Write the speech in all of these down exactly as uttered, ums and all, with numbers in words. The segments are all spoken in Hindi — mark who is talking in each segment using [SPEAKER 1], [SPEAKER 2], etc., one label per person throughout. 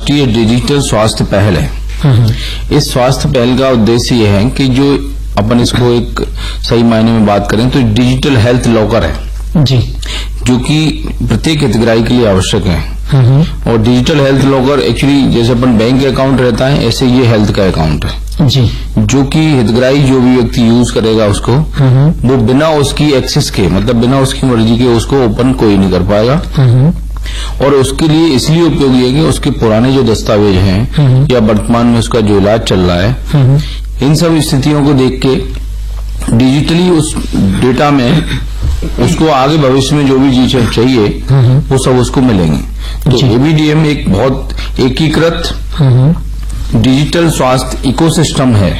[SPEAKER 1] राष्ट्रीय डिजिटल स्वास्थ्य पहल है। इस स्वास्थ्य पहल का उद्देश्य यह है कि जो अपन इसको एक सही मायने में बात करें तो डिजिटल हेल्थ लॉकर है
[SPEAKER 2] जी,
[SPEAKER 1] जो कि प्रत्येक हितग्राही के लिए आवश्यक है। और डिजिटल हेल्थ लॉकर एक्चुअली जैसे अपन बैंक अकाउंट रहता है, ऐसे ये हेल्थ का अकाउंट है
[SPEAKER 2] जी, जो
[SPEAKER 1] कि हितग्राही जो भी व्यक्ति यूज करेगा उसको, वो बिना उसकी एक्सेस के, मतलब बिना उसकी मर्जी के उसको ओपन कोई नहीं कर पाएगा। और उसके लिए इसलिए उपयोगी है कि उसके पुराने जो दस्तावेज हैं या वर्तमान में उसका जो इलाज चल रहा है, इन सब स्थितियों को देख के डिजिटली उस डेटा में उसको आगे भविष्य में जो भी चीजें चाहिए वो सब उसको मिलेंगे। तो एबीडीएम एक बहुत एकीकृत डिजिटल स्वास्थ्य इकोसिस्टम है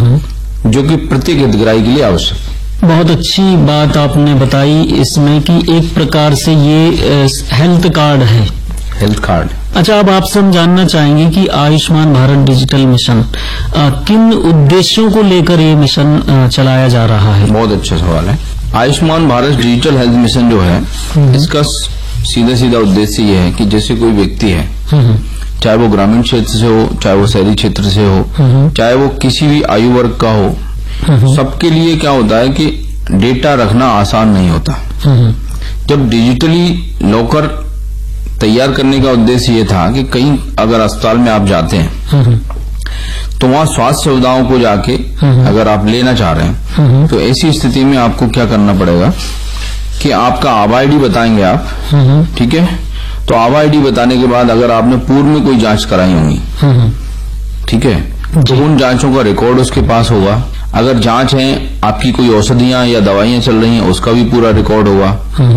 [SPEAKER 1] जो कि प्रत्येक हितग्राही के लिए आवश्यक है।
[SPEAKER 2] बहुत अच्छी बात आपने बताई इसमें कि एक प्रकार से ये हेल्थ कार्ड है,
[SPEAKER 1] हेल्थ कार्ड।
[SPEAKER 2] अच्छा, अब आपसे हम जानना चाहेंगे कि आयुष्मान भारत डिजिटल मिशन आ, किन उद्देश्यों को लेकर ये मिशन आ, चलाया जा रहा है?
[SPEAKER 1] बहुत अच्छा सवाल है। Ayushman Bharat digital health mission जो है, इसका सीधा सीधा उद्देश्य ये है कि जैसे कोई व्यक्ति है, चाहे वो ग्रामीण क्षेत्र से हो, चाहे वो शहरी क्षेत्र से हो, चाहे वो किसी भी आयु वर्ग का हो, सबके लिए क्या होता है कि डेटा रखना आसान नहीं होता। जब डिजिटली लॉकर तैयार करने का उद्देश्य ये था कि कहीं अगर अस्पताल में आप जाते हैं तो वहां स्वास्थ्य सुविधाओं को जाके अगर आप लेना चाह रहे हैं तो ऐसी स्थिति में आपको क्या करना पड़ेगा कि आपका आभा आईडी बताएंगे आप, ठीक है। तो आभा आईडी बताने के बाद अगर आपने पूर्व में कोई जांच कराई होंगी, ठीक है, तो उन जांचों का रिकॉर्ड उसके पास होगा। अगर जांच है आपकी कोई औषधियां या दवाइयां चल रही हैं, उसका भी पूरा रिकॉर्ड होगा,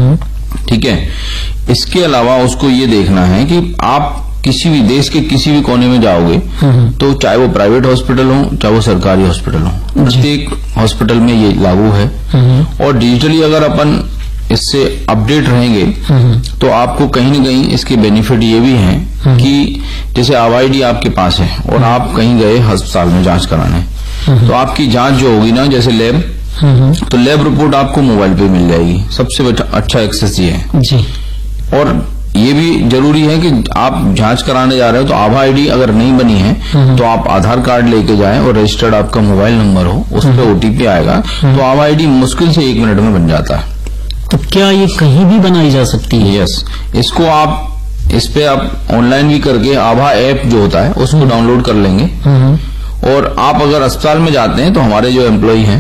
[SPEAKER 1] ठीक है। इसके अलावा उसको ये देखना है कि आप किसी भी देश के किसी भी कोने में जाओगे तो चाहे वो प्राइवेट हॉस्पिटल हो, चाहे वो सरकारी हॉस्पिटल हो, प्रत्येक हॉस्पिटल में ये लागू है। और डिजिटली अगर अपन इससे अपडेट रहेंगे तो आपको कहीं न कहीं इसके बेनिफिट ये भी हैं कि जैसे आभा आईडी आपके पास है और आप कहीं गए अस्पताल में जांच कराने, तो आपकी जांच जो होगी ना, जैसे लैब, तो लैब रिपोर्ट आपको मोबाइल पे मिल जाएगी। सबसे अच्छा एक्सेस ये है जी। और ये भी जरूरी है कि आप जांच कराने जा रहे हो तो आभा आईडी अगर नहीं बनी है तो आप आधार कार्ड लेके जाएं और रजिस्टर्ड आपका मोबाइल नंबर हो, उस पर ओटीपी आएगा, तो आभा आईडी मुश्किल से एक मिनट में बन जाता है।
[SPEAKER 2] तो क्या ये कहीं भी बनाई जा सकती है?
[SPEAKER 1] यस, इसको आप इस पे आप ऑनलाइन भी करके आभा ऐप जो होता है उसको डाउनलोड कर लेंगे। और आप अगर अस्पताल में जाते हैं तो हमारे जो एम्प्लॉई हैं,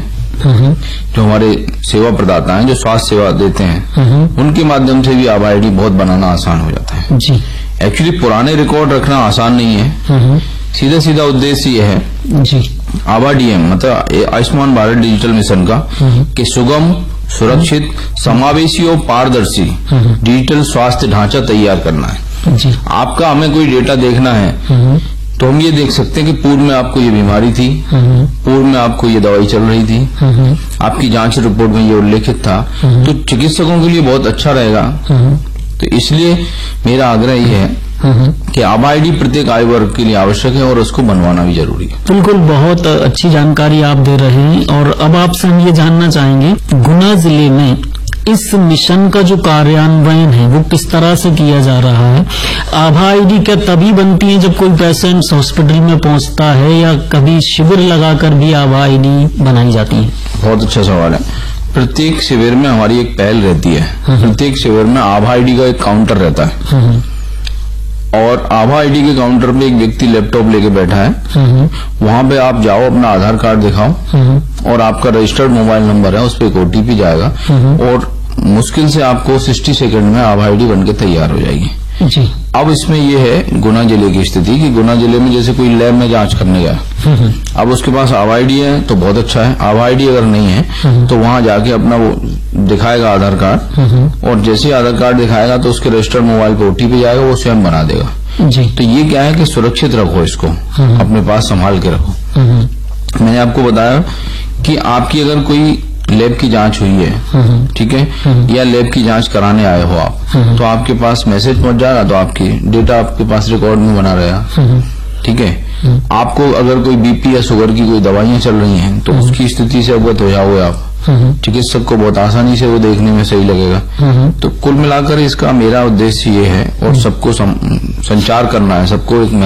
[SPEAKER 1] जो हमारे सेवा प्रदाता हैं, जो स्वास्थ्य सेवा देते हैं, उनके माध्यम से भी आभा आईडी बहुत बनाना आसान हो जाता है जी। एक्चुअली पुराने रिकॉर्ड रखना आसान नहीं है। सीधा सीधा उद्देश्य ये है जी, आभा डीएम मतलब आयुष्मान भारत डिजिटल मिशन का कि सुगम, सुरक्षित, समावेशी और पारदर्शी डिजिटल स्वास्थ्य ढांचा तैयार करना है जी। आपका हमें कोई डेटा देखना है तो हम ये देख सकते हैं कि पूर्व में आपको ये बीमारी थी, पूर्व में आपको ये दवाई चल रही थी, आपकी जांच रिपोर्ट में ये उल्लेखित था, तो चिकित्सकों के लिए बहुत अच्छा रहेगा। तो इसलिए मेरा आग्रह ये है कि आभा आईडी प्रत्येक आयु वर्ग के लिए आवश्यक है और उसको बनवाना भी जरूरी है।
[SPEAKER 2] बिल्कुल, बहुत अच्छी जानकारी आप दे रहे हैं। और अब आपसे हम ये जानना चाहेंगे, गुना जिले में इस मिशन का जो कार्यान्वयन है वो किस तरह से किया जा रहा है? आभा आईडी क्या तभी बनती है जब कोई पेशेंट हॉस्पिटल में पहुंचता है या कभी शिविर लगाकर भी आभा आईडी बनाई जाती है?
[SPEAKER 1] बहुत अच्छा सवाल है। प्रत्येक शिविर में हमारी एक पहल रहती है। प्रत्येक शिविर में आभा आईडी का एक काउंटर रहता है और आभा आईडी के काउंटर पे एक व्यक्ति लैपटॉप लेके बैठा है। वहां पे आप जाओ, अपना आधार कार्ड दिखाओ और आपका रजिस्टर्ड मोबाइल नंबर है, उस पर एक ओटीपी जाएगा और मुश्किल से आपको साठ सेकंड में आभा आईडी बनके तैयार हो जाएगी जी। अब इसमें यह है गुना जिले की स्थिति कि गुना जिले में जैसे कोई लैब में जांच करने गया, अब उसके पास आभा आईडी है तो बहुत अच्छा है। आभा आईडी अगर नहीं है तो वहां जाके अपना वो दिखाएगा आधार कार्ड, और जैसे आधार कार्ड दिखाएगा तो उसके रजिस्टर्ड मोबाइल पे ओटीपी जाएगा, वो स्वयं बना देगा जी। तो ये क्या है कि सुरक्षित रखो, इसको अपने पास संभाल के रखो। मैंने आपको बताया कि आपकी अगर कोई लैब की जांच हुई है, ठीक है, या लैब की जांच कराने आए हो आप, तो आपके पास मैसेज पहुंच जाएगा, तो आपकी डेटा आपके पास रिकॉर्ड में बना रहेगा, ठीक है। आपको अगर कोई बीपी या शुगर की कोई दवाइयां चल रही हैं तो उसकी स्थिति से अवगत हो जाओगे आप, चिकित्सक को बहुत आसानी से वो देखने में सही लगेगा। तो कुल मिलाकर इसका मेरा उद्देश्य ये है और सबको संचार करना है, सबको एक